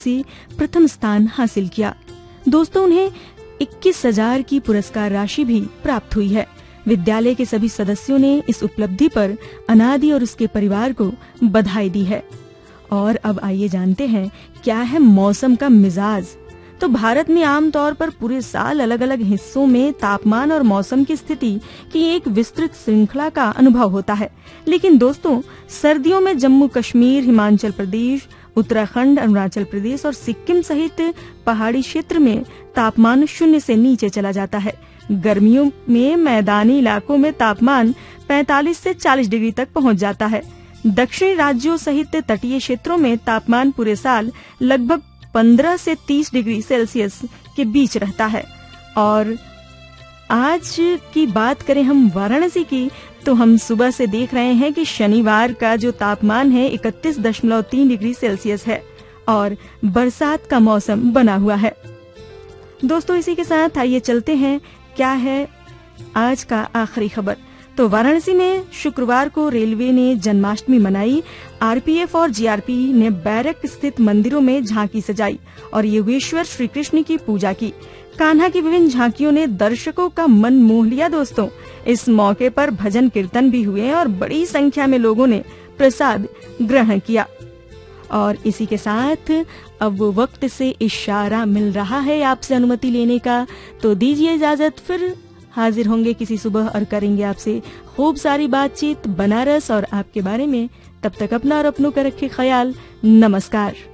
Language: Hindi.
से प्रथम स्थान हासिल किया। दोस्तों, उन्हें 21,000 की पुरस्कार राशि भी प्राप्त हुई है। विद्यालय के सभी सदस्यों ने इस उपलब्धि पर अनादि और उसके परिवार को बधाई दी है। और अब आइए जानते हैं क्या है मौसम का मिजाज। तो भारत में आमतौर पर पूरे साल अलग अलग हिस्सों में तापमान और मौसम की स्थिति की एक विस्तृत श्रृंखला का अनुभव होता है। लेकिन दोस्तों, सर्दियों में जम्मू कश्मीर, हिमाचल प्रदेश, उत्तराखंड, अरुणाचल प्रदेश और सिक्किम सहित पहाड़ी क्षेत्र में तापमान 0 से नीचे चला जाता है। गर्मियों में मैदानी इलाकों में तापमान 45 से 40 डिग्री तक पहुंच जाता है। दक्षिणी राज्यों सहित तटीय क्षेत्रों में तापमान पूरे साल लगभग 15 से 30 डिग्री सेल्सियस के बीच रहता है। और आज की बात करें हम वाराणसी की, तो हम सुबह से देख रहे हैं कि शनिवार का जो तापमान है 31.3 डिग्री सेल्सियस है और बरसात का मौसम बना हुआ है। दोस्तों, इसी के साथ आइए चलते हैं क्या है आज का आखिरी खबर। तो वाराणसी में शुक्रवार को रेलवे ने जन्माष्टमी मनाई। आरपीएफ और जीआरपी ने बैरक स्थित मंदिरों में झांकी सजाई और योगेश्वर श्री कृष्ण की पूजा की। कान्हा की विभिन्न झांकियों ने दर्शकों का मन मोह लिया। दोस्तों, इस मौके पर भजन कीर्तन भी हुए और बड़ी संख्या में लोगों ने प्रसाद ग्रहण किया। और इसी के साथ अब वो वक्त से इशारा मिल रहा है आपसे अनुमति लेने का, तो दीजिए इजाजत। फिर हाजिर होंगे किसी सुबह और करेंगे आपसे खूब सारी बातचीत बनारस और आपके बारे में। तब तक अपना और अपनों का रखे ख्याल। नमस्कार।